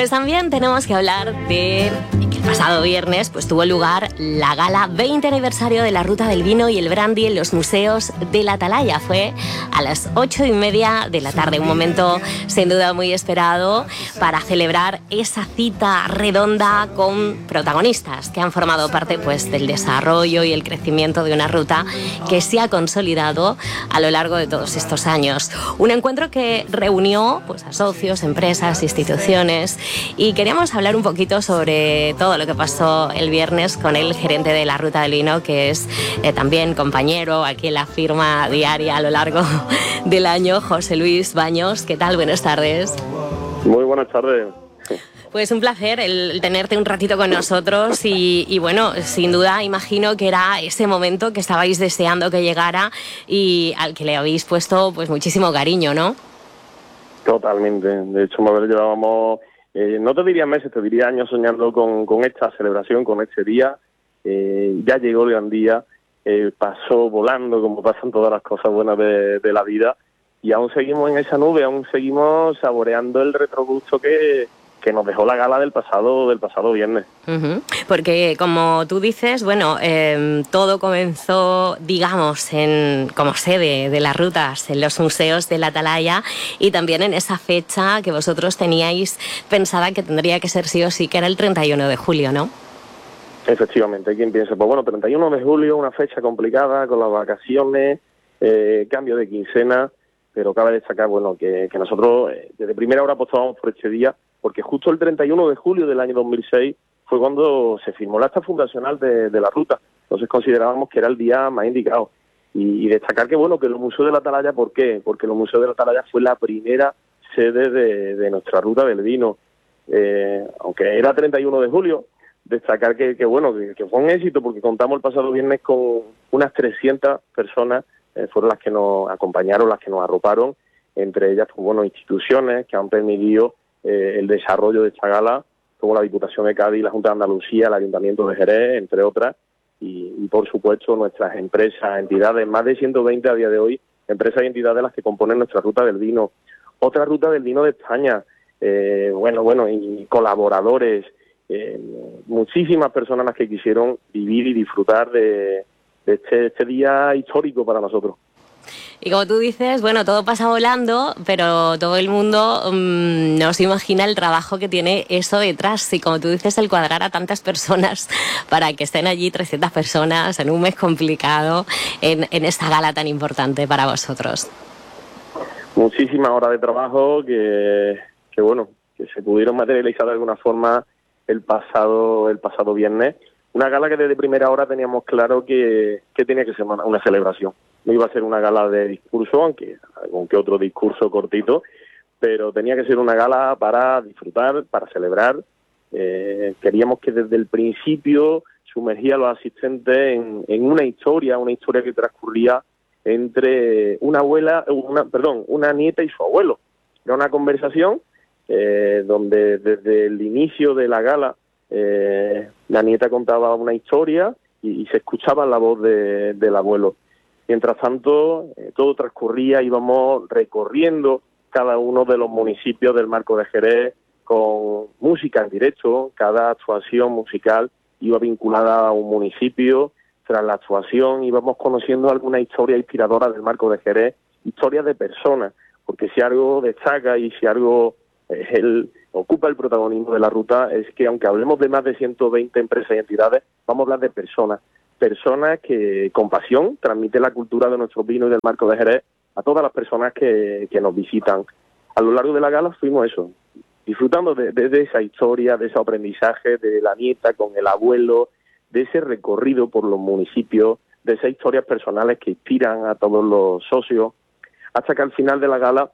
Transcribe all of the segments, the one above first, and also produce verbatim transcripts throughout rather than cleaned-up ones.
Pues también tenemos que hablar de que el pasado viernes pues tuvo lugar la gala veinte aniversario de la Ruta del Vino y el Brandy en los museos de la Atalaya. Fue a las ocho y media de la tarde, un momento sin duda muy esperado para celebrar esa cita redonda con protagonistas que han formado parte pues del desarrollo y el crecimiento de una ruta que se ha consolidado a lo largo de todos estos años. Un encuentro que reunió pues a socios, empresas, instituciones, y queríamos hablar un poquito sobre todo lo que pasó el viernes con el gerente de la Ruta del Vino, que es eh, también compañero aquí en la firma diaria a lo largo del año, José Luis Baños. ¿Qué tal? Buenas tardes. Muy buenas tardes. Pues un placer el tenerte un ratito con nosotros y, y bueno, sin duda imagino que era ese momento que estabais deseando que llegara y al que le habéis puesto pues muchísimo cariño, ¿no? Totalmente. De hecho, a ver, llevábamos, eh, no te diría meses, te diría años soñando con, con esta celebración, con este día. Eh, ya llegó el gran día, eh, pasó volando como pasan todas las cosas buenas de, de la vida, y aún seguimos en esa nube, aún seguimos saboreando el retrogusto que... que nos dejó la gala del pasado del pasado viernes. Uh-huh. Porque, como tú dices, bueno, eh, todo comenzó, digamos, en como sede de las rutas, en los museos de la Atalaya, y también en esa fecha que vosotros teníais pensada que tendría que ser sí o sí, que era el treinta y uno de julio, ¿no? Efectivamente, ¿quién piensa? Pues bueno, treinta y uno de julio, una fecha complicada, con las vacaciones, eh, cambio de quincena, pero cabe destacar, bueno, que, que nosotros eh, desde primera hora apostábamos por este día, porque justo el treinta y uno de julio del año dos mil seis fue cuando se firmó la acta fundacional de, de la ruta. Entonces considerábamos que era el día más indicado. Y, y destacar que, bueno, que los museos de la Atalaya, ¿por qué? Porque los museos de la Atalaya fue la primera sede de, de nuestra Ruta del Vino. Eh, aunque era treinta y uno de julio, destacar que, que bueno, que, que fue un éxito, porque contamos el pasado viernes con unas trescientas personas, eh, fueron las que nos acompañaron, las que nos arroparon, entre ellas, pues bueno, instituciones que han permitido Eh, el desarrollo de esta gala, como la Diputación de Cádiz, la Junta de Andalucía, el Ayuntamiento de Jerez, entre otras, y, y por supuesto nuestras empresas, entidades, más de ciento veinte a día de hoy, empresas y entidades las que componen nuestra Ruta del Vino. Otra Ruta del Vino de España, eh, bueno, bueno, y colaboradores, eh, muchísimas personas las que quisieron vivir y disfrutar de, de este, este día histórico para nosotros. Y como tú dices, bueno, todo pasa volando, pero todo el mundo mmm, no se imagina el trabajo que tiene eso detrás. Y como tú dices, el cuadrar a tantas personas para que estén allí trescientas personas en un mes complicado, en, en esta gala tan importante para vosotros. Muchísimas horas de trabajo que, que bueno, que se pudieron materializar de alguna forma el pasado, el pasado viernes. Una gala que desde primera hora teníamos claro que, que tenía que ser una, una celebración. No iba a ser una gala de discurso, aunque algún que otro discurso cortito, pero tenía que ser una gala para disfrutar, para celebrar. Eh, queríamos que desde el principio sumergía a los asistentes en, en una historia, una historia que transcurría entre una abuela, una, perdón, una nieta y su abuelo. Era una conversación eh, donde desde el inicio de la gala eh, la nieta contaba una historia y, y se escuchaba la voz de, del abuelo. Mientras tanto, eh, todo transcurría, íbamos recorriendo cada uno de los municipios del Marco de Jerez con música en directo. Cada actuación musical iba vinculada a un municipio. Tras la actuación íbamos conociendo alguna historia inspiradora del Marco de Jerez, historias de personas, porque si algo destaca y si algo eh, el, ocupa el protagonismo de la ruta es que, aunque hablemos de más de ciento veinte empresas y entidades, vamos a hablar de personas. Personas que con pasión transmiten la cultura de nuestros vinos y del Marco de Jerez a todas las personas que, que nos visitan. A lo largo de la gala fuimos eso, disfrutando de, de, de esa historia, de ese aprendizaje de la nieta con el abuelo, de ese recorrido por los municipios, de esas historias personales que inspiran a todos los socios, hasta que al final de la gala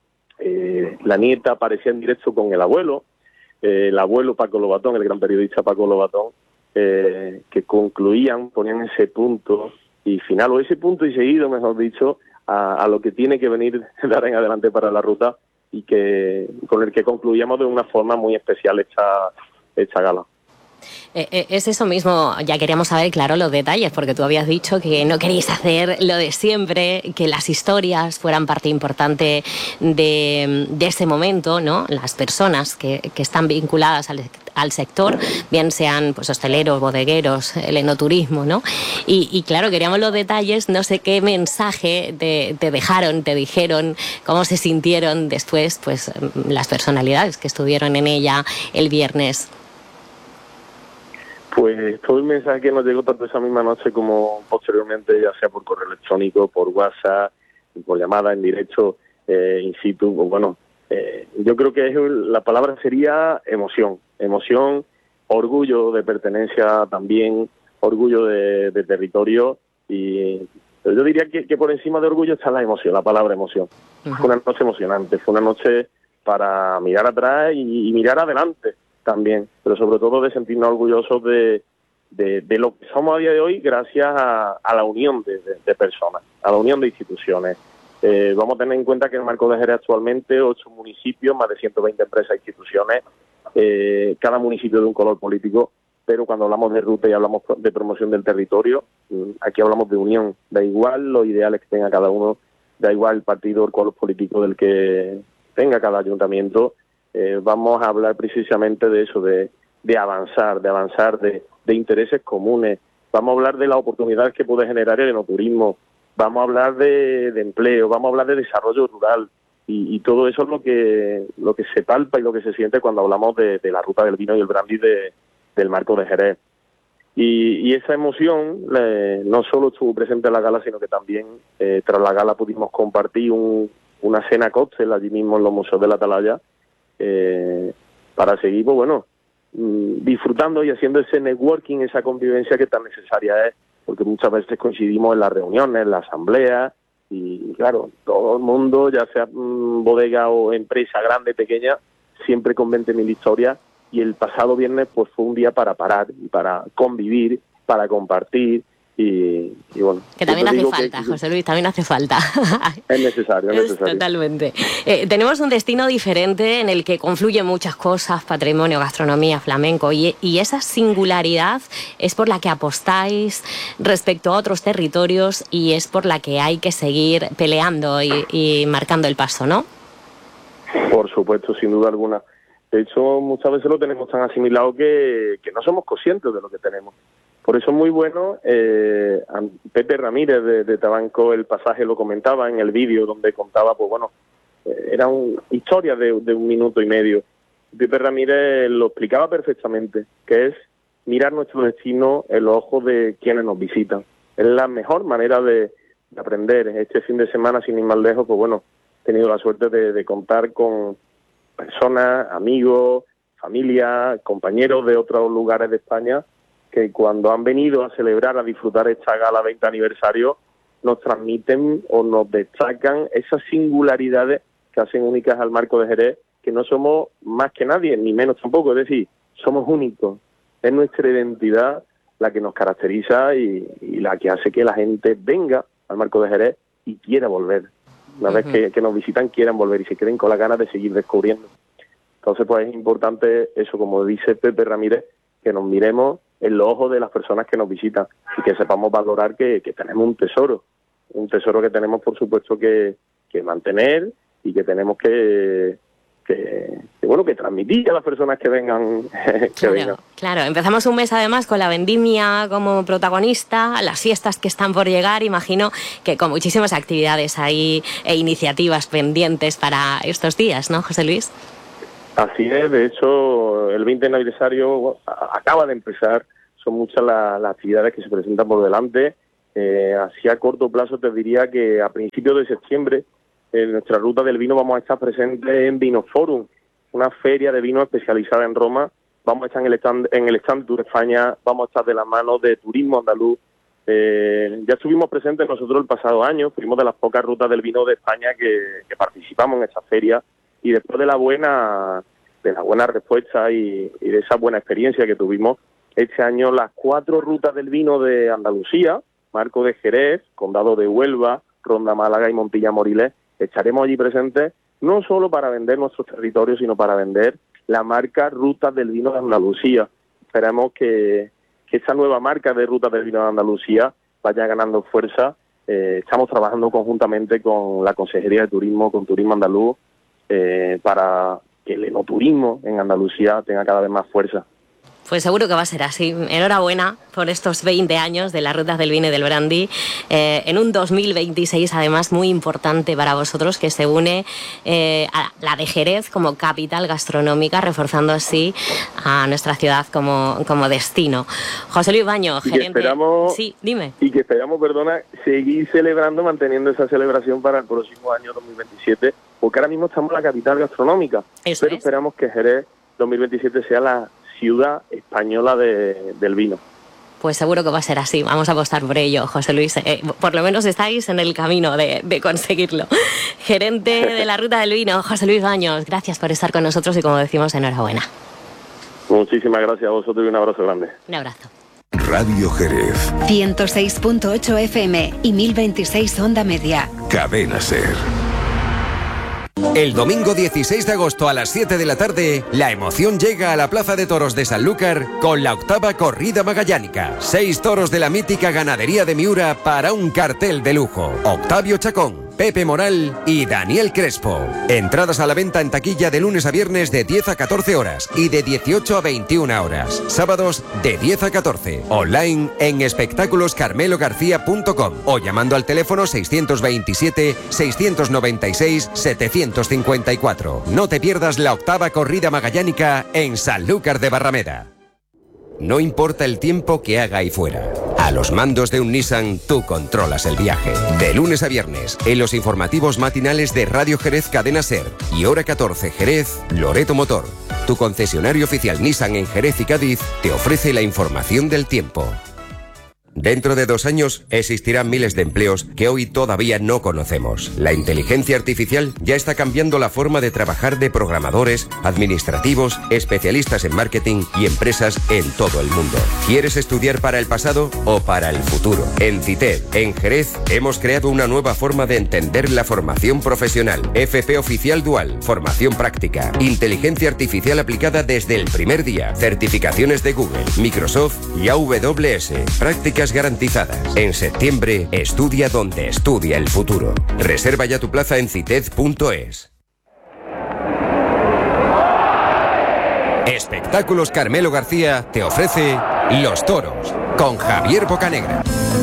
eh, la nieta aparecía en directo con el abuelo, eh, el abuelo Paco Lobatón, el gran periodista Paco Lobatón, Eh, que concluían, ponían ese punto y final, o ese punto y seguido, mejor dicho, a, a lo que tiene que venir de ahora en adelante para la ruta, y que con el que concluíamos de una forma muy especial esta, esta gala. Eh, eh, es eso mismo, ya queríamos saber, claro, los detalles, porque tú habías dicho que no queríais hacer lo de siempre, que las historias fueran parte importante de, de ese momento, ¿no? Las personas que, que están vinculadas al, al sector, bien sean pues hosteleros, bodegueros, el enoturismo, ¿no? Y, y claro, queríamos los detalles, no sé qué mensaje te, te dejaron, te dijeron, cómo se sintieron después, pues las personalidades que estuvieron en ella el viernes. Pues todo el mensaje que nos llegó tanto esa misma noche como posteriormente, ya sea por correo electrónico, por WhatsApp, por llamada en directo, eh, in situ, pues bueno, eh, yo creo que es, la palabra sería emoción, emoción, orgullo de pertenencia también, orgullo de, de territorio, y pero yo diría que, que por encima de orgullo está la emoción, la palabra emoción. Uh-huh. Fue una noche emocionante, fue una noche para mirar atrás y, y mirar adelante también, pero sobre todo de sentirnos orgullosos de, de, de lo que somos a día de hoy gracias a, a la unión de, de, de personas, a la unión de instituciones. Eh, vamos a tener en cuenta que en el Marco de Jerez actualmente ocho municipios, más de ciento veinte empresas e instituciones, eh, cada municipio de un color político, pero cuando hablamos de ruta y hablamos de promoción del territorio, aquí hablamos de unión, da igual los ideales que tenga cada uno, da igual el partido o el color político del que tenga cada ayuntamiento. Eh, vamos a hablar precisamente de eso, de, de avanzar, de avanzar, de, de intereses comunes. Vamos a hablar de las oportunidades que puede generar el enoturismo. Vamos a hablar de, de empleo, vamos a hablar de desarrollo rural. Y, y todo eso es lo que lo que se palpa y lo que se siente cuando hablamos de, de la ruta del vino y el brandy de, del Marco de Jerez. Y, y esa emoción eh, no solo estuvo presente en la gala, sino que también eh, tras la gala pudimos compartir un, una cena cóctel allí mismo en los museos de la Atalaya, Eh, para seguir, pues bueno, disfrutando y haciendo ese networking, esa convivencia que tan necesaria es, porque muchas veces coincidimos en las reuniones, en la asamblea, y claro, todo el mundo, ya sea mmm, bodega o empresa grande, pequeña, siempre con veinte mil historias, y el pasado viernes pues fue un día para parar, y para convivir, para compartir, Y, y bueno, que también hace falta, que, José Luis, también hace falta. Es necesario, es necesario. Totalmente. Eh, tenemos un destino diferente en el que confluyen muchas cosas, patrimonio, gastronomía, flamenco, y, y esa singularidad es por la que apostáis respecto a otros territorios y es por la que hay que seguir peleando y, y marcando el paso, ¿no? Por supuesto, sin duda alguna. De hecho, muchas veces lo tenemos tan asimilado que, que no somos conscientes de lo que tenemos. Por eso es muy bueno, eh, Pepe Ramírez de, de Tabanco, el pasaje lo comentaba en el vídeo donde contaba, pues bueno, eh, era una historia de, de un minuto y medio. Pepe Ramírez lo explicaba perfectamente, que es mirar nuestro destino en los ojos de quienes nos visitan. Es la mejor manera de, de aprender. Este fin de semana, sin ir más lejos, pues bueno, he tenido la suerte de, de contar con personas, amigos, familia, compañeros de otros lugares de España, que cuando han venido a celebrar, a disfrutar esta gala veinte aniversario, nos transmiten o nos destacan esas singularidades que hacen únicas al Marco de Jerez, que no somos más que nadie, ni menos tampoco, es decir, somos únicos. Es nuestra identidad la que nos caracteriza y, y la que hace que la gente venga al Marco de Jerez y quiera volver. Una uh-huh. vez que, que nos visitan, quieran volver y se queden con las ganas de seguir descubriendo. Entonces, pues es importante eso, como dice Pepe Ramírez, que nos miremos en los ojos de las personas que nos visitan y que sepamos valorar que, que tenemos un tesoro, un tesoro que tenemos, por supuesto, que, que mantener y que tenemos que, que, que, bueno, que transmitir a las personas que vengan. que claro, vengan. Claro, empezamos un mes además con la vendimia como protagonista, las fiestas que están por llegar, imagino que con muchísimas actividades ahí e iniciativas pendientes para estos días, ¿no, José Luis? Así es, de hecho, el veinte aniversario acaba de empezar, son muchas las, las actividades que se presentan por delante. Eh, así a corto plazo te diría que a principios de septiembre en nuestra ruta del vino vamos a estar presentes en Vinoforum, una feria de vino especializada en Roma. Vamos a estar en el stand, en el stand Tour España, vamos a estar de la mano de Turismo Andaluz. Eh, ya estuvimos presentes nosotros el pasado año, fuimos de las pocas rutas del vino de España que, que participamos en esta feria. Y después de la buena de la buena respuesta y, y de esa buena experiencia que tuvimos, este año las cuatro rutas del vino de Andalucía, Marco de Jerez, Condado de Huelva, Ronda Málaga y Montilla Moriles, estaremos allí presentes no solo para vender nuestros territorios, sino para vender la marca Rutas del Vino de Andalucía. esperemos que, que esa nueva marca de Ruta del Vino de Andalucía vaya ganando fuerza. Eh, estamos trabajando conjuntamente con la Consejería de Turismo, con Turismo Andaluz, eh, para que el enoturismo en Andalucía tenga cada vez más fuerza. Pues seguro que va a ser así. Enhorabuena por estos veinte años de las Rutas del Vino y del Brandy. Eh, en un dos mil veintiséis, además, muy importante para vosotros, que se une eh, a la de Jerez como capital gastronómica, reforzando así a nuestra ciudad como, como destino. José Luis Baño, y gerente... Esperamos, sí, dime. Y que esperamos, perdona, seguir celebrando, manteniendo esa celebración para el próximo año dos mil veintisiete, porque ahora mismo estamos en la capital gastronómica. Eso pero es. Esperamos que Jerez dos mil veintisiete sea la ciudad española de, del vino. Pues seguro que va a ser así. Vamos a apostar por ello, José Luis. Eh, por lo menos estáis en el camino de, de conseguirlo. Gerente de la Ruta del Vino, José Luis Baños, gracias por estar con nosotros y, como decimos, enhorabuena. Muchísimas gracias a vosotros y un abrazo grande. Un abrazo. Radio Jerez. ciento seis punto ocho F M y mil veintiséis Onda Media. Cadena SER. El domingo dieciséis de agosto a las siete de la tarde, la emoción llega a la Plaza de Toros de Sanlúcar con la octava corrida magallánica. Seis toros de la mítica ganadería de Miura para un cartel de lujo. Octavio Chacón, Pepe Moral y Daniel Crespo. Entradas a la venta en taquilla de lunes a viernes de diez a catorce horas y de dieciocho a veintiuna horas. Sábados de diez a catorce. Online en espectáculos carmelo garcía punto com o llamando al teléfono seiscientos veintisiete, seiscientos noventa y seis, setecientos cincuenta y cuatro. No te pierdas la octava corrida magallánica en Sanlúcar de Barrameda. No importa el tiempo que haga ahí fuera. A los mandos de un Nissan, tú controlas el viaje. De lunes a viernes, en los informativos matinales de Radio Jerez Cadena SER y Hora catorce Jerez, Loreto Motor, tu concesionario oficial Nissan en Jerez y Cádiz, te ofrece la información del tiempo. Dentro de dos años existirán miles de empleos que hoy todavía no conocemos. La inteligencia artificial ya está cambiando la forma de trabajar de programadores, administrativos, especialistas en marketing y empresas en todo el mundo. ¿Quieres estudiar para el pasado o para el futuro? En CITED, en Jerez, hemos creado una nueva forma de entender la formación profesional. F P Oficial Dual, formación práctica, inteligencia artificial aplicada desde el primer día, certificaciones de Google, Microsoft y A W S, prácticas garantizadas. En septiembre, estudia donde estudia el futuro. Reserva ya tu plaza en cited punto es. Espectáculos Carmelo García te ofrece Los Toros con Javier Bocanegra.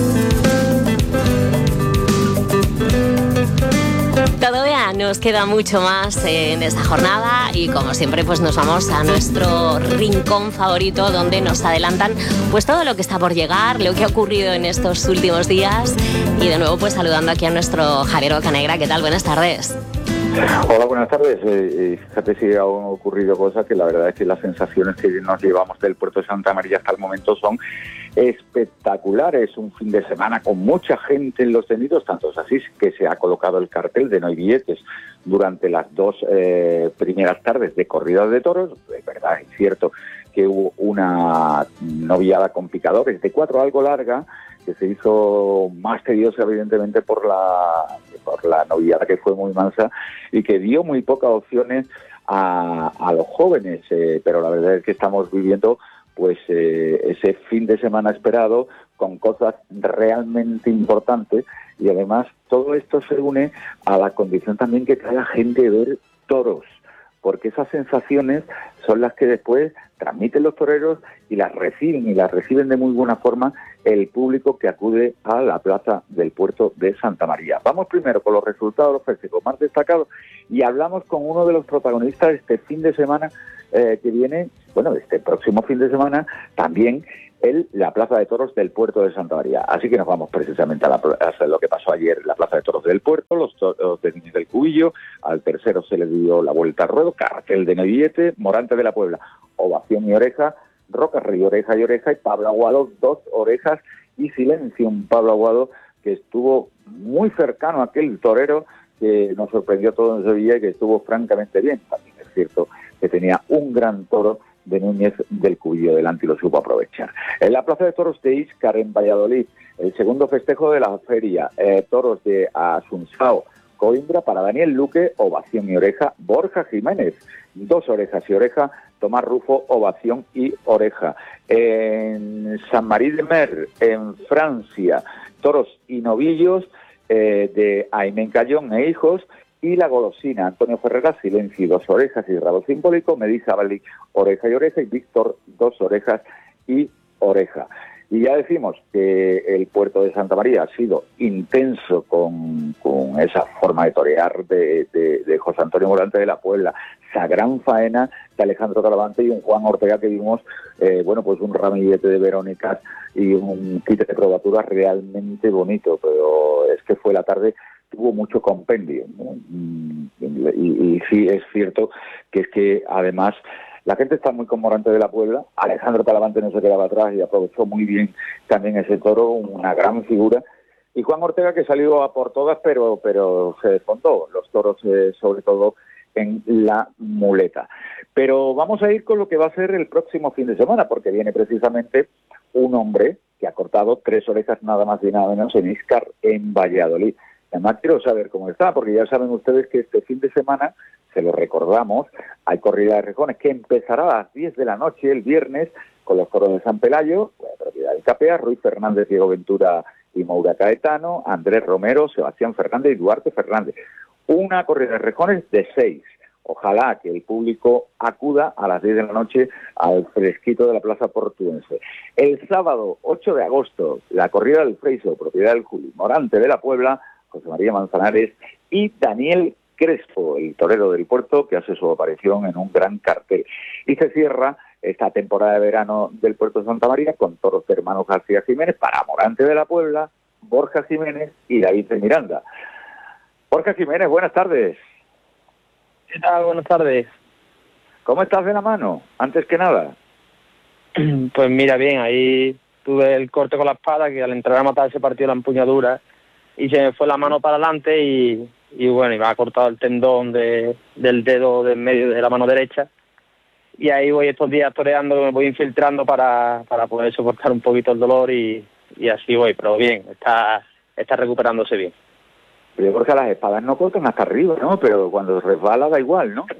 Todavía nos queda mucho más en esta jornada y, como siempre, pues nos vamos a nuestro rincón favorito, donde nos adelantan pues todo lo que está por llegar, lo que ha ocurrido en estos últimos días. Y de nuevo, pues saludando aquí a nuestro Javier Bocanegra. ¿Qué tal? Buenas tardes. Hola, buenas tardes. Eh, fíjate si han ocurrido cosas que la verdad es que las sensaciones que nos llevamos del puerto de Santa María hasta el momento son espectaculares. Un fin de semana con mucha gente en los tenidos, tanto es así que se ha colocado el cartel de no hay billetes durante las dos eh, primeras tardes de corridas de toros. Es verdad, es cierto que hubo una noviada con picadores de cuatro algo larga, que se hizo más tediosa evidentemente por la por la noviada, que fue muy mansa y que dio muy pocas opciones a, a los jóvenes, eh, pero la verdad es que estamos viviendo pues eh, ese fin de semana esperado con cosas realmente importantes, y además todo esto se une a la condición también que trae la gente ver toros, porque esas sensaciones son las que después transmiten los toreros y las reciben, y las reciben de muy buena forma el público que acude a la plaza del puerto de Santa María. Vamos primero con los resultados de los festejos más destacados y hablamos con uno de los protagonistas de este fin de semana eh, que viene, bueno, este próximo fin de semana también, el, la Plaza de Toros del Puerto de Santa María. Así que nos vamos precisamente a, la, a lo que pasó ayer en la Plaza de Toros del Puerto, los toros de Niños del Cubillo. Al tercero se le dio la vuelta al ruedo, cartel de no billete, Morante de la Puebla, ovación y oreja, Roca Rey, oreja y oreja, y Pablo Aguado, dos orejas y silencio. Un Pablo Aguado que estuvo muy cercano a aquel torero que nos sorprendió todo en Sevilla y que estuvo francamente bien. También es cierto que tenía un gran toro de Núñez del Cubillo delante y lo supo aprovechar. En la Plaza de Toros de Íscar, en Valladolid, el segundo festejo de la feria, eh, toros de Asunsao Coimbra, para Daniel Luque, ovación y oreja, Borja Jiménez, dos orejas y oreja, Tomás Rufo, ovación y oreja. En San Marí de Mer, en Francia, toros y novillos eh, de Aimén Cayón e hijos, y la golosina, Antonio Ferreras, silencio, dos orejas y rabo simbólico, Medisa Bali, oreja y oreja, y Víctor, dos orejas y oreja. Y ya decimos que el puerto de Santa María ha sido intenso con, con esa forma de torear de, de, de José Antonio Morante de la Puebla, esa gran faena de Alejandro Talavante y un Juan Ortega que vimos, eh, bueno, pues un ramillete de Verónicas y un kit de probaturas realmente bonito, pero es que fue la tarde, tuvo mucho compendio, ¿no? Y, y, y sí es cierto que es que además la gente está muy con Morante de la Puebla. Alejandro Talavante no se quedaba atrás y aprovechó muy bien también ese toro, una gran figura. Y Juan Ortega, que salió a por todas, pero pero se descontó los toros, eh, sobre todo en la muleta. Pero vamos a ir con lo que va a ser el próximo fin de semana, porque viene precisamente un hombre que ha cortado tres orejas nada más y nada menos en Íscar, en Valladolid. Además quiero saber cómo está, porque ya saben ustedes que este fin de semana, se lo recordamos, hay corrida de rejones que empezará a las diez de la noche el viernes con los toros de San Pelayo, la propiedad de Capea, Ruiz Fernández, Diego Ventura y Moura Caetano, Andrés Romero, Sebastián Fernández y Duarte Fernández. Una corrida de rejones de seis. Ojalá que el público acuda a las diez de la noche al fresquito de la Plaza Portuense. El sábado ocho de agosto, la corrida del Freiso, propiedad del Juli Morante de la Puebla, José María Manzanares y Daniel Crespo, el torero del puerto, que hace su aparición en un gran cartel. Y se cierra esta temporada de verano del puerto de Santa María con toros de hermanos García Jiménez para Morante de la Puebla, Borja Jiménez y David de Miranda. Borja Jiménez, buenas tardes. ¿Qué tal? Buenas tardes. ¿Cómo estás de la mano? Antes que nada. Pues mira, bien, ahí tuve el corte con la espada, que al entrar a matar ese partido la empuñadura y se me fue la mano para adelante y, y bueno, y me ha cortado el tendón de, del dedo de en medio de la mano derecha. Y ahí voy estos días toreando, me voy infiltrando para, para poder soportar un poquito el dolor y, y así voy, pero bien, está, está recuperándose bien. Pero porque las espadas no cortan hasta arriba, ¿no? Pero cuando resbala da igual, ¿no?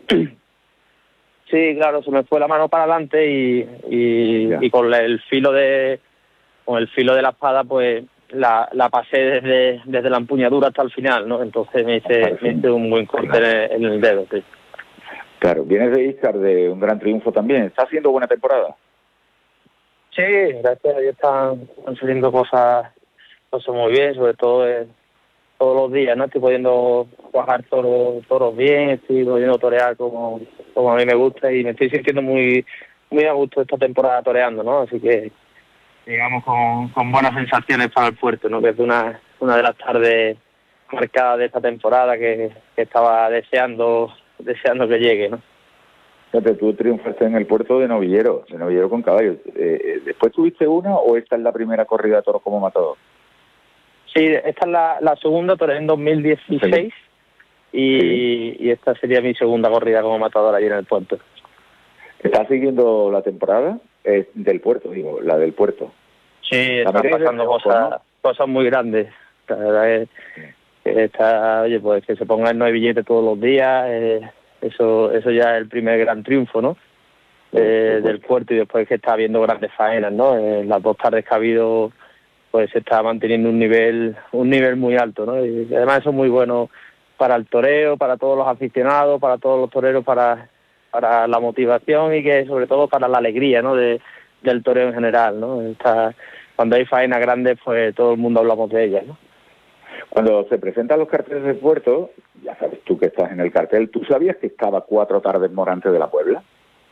Sí, claro, se me fue la mano para adelante y, y, y con el filo de con el filo de la espada, pues la, la pasé desde, desde la empuñadura hasta el final, ¿no? Entonces me hice, me hice un buen corte en el, en el dedo, sí. Claro, vienes de Íscar, de un gran triunfo también. ¿Está haciendo buena temporada? Sí, gracias a Dios están, están saliendo cosas, cosas muy bien, sobre todo eh, todos los días, ¿no? Estoy pudiendo bajar toros, toros bien, estoy pudiendo torear como, como a mí me gusta y me estoy sintiendo muy muy a gusto esta temporada toreando, ¿no? Así que digamos con, con buenas sensaciones para el puerto, ¿no? Que es una, una de las tardes marcadas de esta temporada que, que estaba deseando deseando que llegue, ¿no? Fíjate, tú triunfaste en el puerto de Novillero, de Novillero con caballos. Eh, ¿Después tuviste una o esta es la primera corrida de toros como matador? Sí, esta es la, la segunda, toré en dos mil dieciséis sí. y, sí. y esta sería mi segunda corrida como matador allí en el puerto. ¿Estás siguiendo la temporada eh, del puerto, digo, la del puerto? Sí, están pasando cosas, ¿no? cosas muy grandes. La verdad es que está, oye, pues que se pongan nueve billetes todos los días, eh, eso eso ya es el primer gran triunfo, ¿no? Eh, del puerto, y después que está habiendo grandes faenas, ¿no? En las dos tardes que ha habido, pues se está manteniendo un nivel un nivel muy alto, ¿no? Y además eso es muy bueno para el toreo, para todos los aficionados, para todos los toreros, para para la motivación y que sobre todo para la alegría, ¿no? De, del toreo en general, ¿no? Está, cuando hay faenas grandes, pues todo el mundo hablamos de ellas, ¿no? Cuando se presentan los carteles del puerto, ya sabes tú que estás en el cartel, ¿tú sabías que estaba cuatro tardes Morante de la Puebla?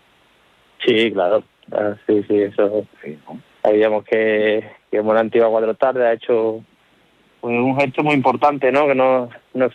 Sí, claro, ah, sí, sí, eso. Sí, ¿no? Sabíamos que, que Morante iba a cuatro tardes, ha hecho pues, un gesto muy importante, ¿no? Que no, no es